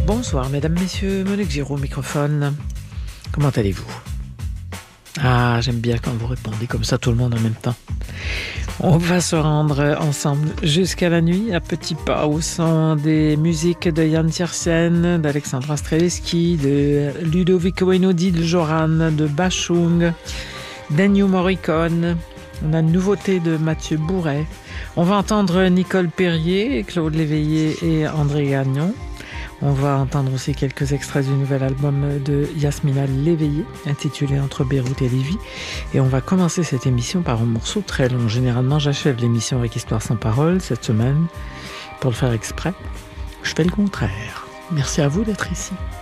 Bonsoir mesdames, messieurs, Monique Giraud au microphone. Comment allez-vous? Ah, j'aime bien quand vous répondez comme ça tout le monde en même temps. On va se rendre ensemble jusqu'à la nuit à petits pas au son des musiques de Yann Tiersen, d'Alexandra Streletsky, de Ludovico Einaudi, de Joran, de Bashung, d'Ennio Morricone. On a une nouveauté de Mathieu Bourret. On va entendre Nicole Perrier, Claude Léveillé et André Gagnon. On va entendre aussi quelques extraits du nouvel album de Yasmina Léveillé, intitulé Entre Beyrouth et Lévis. Et on va commencer cette émission par un morceau très long. Généralement, j'achève l'émission avec Histoire sans parole cette semaine. Pour le faire exprès, je fais le contraire. Merci à vous d'être ici.